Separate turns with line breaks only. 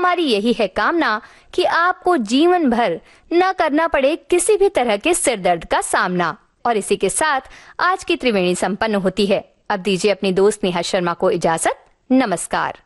हमारी यही है कामना कि आपको जीवन भर न करना पड़े किसी भी तरह के सिर दर्द का सामना। और इसी के साथ आज की त्रिवेणी संपन्न होती है। अब दीजिए अपनी दोस्त नेहा शर्मा को इजाजत। नमस्कार।